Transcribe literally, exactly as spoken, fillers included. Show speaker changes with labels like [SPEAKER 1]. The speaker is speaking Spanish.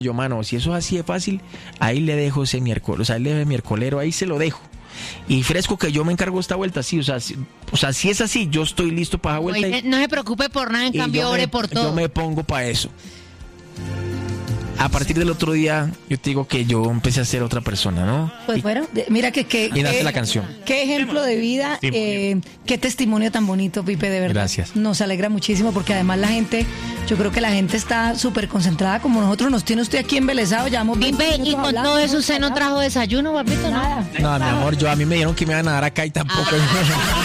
[SPEAKER 1] Yo, mano, si eso es así de fácil, ahí le dejo ese miércoles, o sea, ahí le dejo miércolero, ahí se lo dejo. Y fresco que yo me encargo esta vuelta, sí, o sea, si, o sea, si es así, yo estoy listo para la vuelta.
[SPEAKER 2] Oye,
[SPEAKER 1] y,
[SPEAKER 2] no se preocupe por nada, en cambio ore
[SPEAKER 1] me,
[SPEAKER 2] por todo.
[SPEAKER 1] Yo me pongo para eso. A partir del otro día, yo te digo que yo empecé a ser otra persona, ¿no?
[SPEAKER 3] Pues
[SPEAKER 1] y,
[SPEAKER 3] bueno, de, mira que, que
[SPEAKER 1] y nace
[SPEAKER 3] que,
[SPEAKER 1] la canción.
[SPEAKER 3] Qué ejemplo de vida, eh, qué testimonio tan bonito, Pipe, de verdad.
[SPEAKER 1] Gracias.
[SPEAKER 3] Nos alegra muchísimo porque además la gente, yo creo que la gente está súper concentrada como nosotros. Nos tiene usted aquí embelesado, llevamos
[SPEAKER 2] Pipe, y con todo eso usted no trajo desayuno, papito, ¿no?
[SPEAKER 3] Nada.
[SPEAKER 1] No, mi amor, yo a mí me dijeron que me iban a dar acá y tampoco.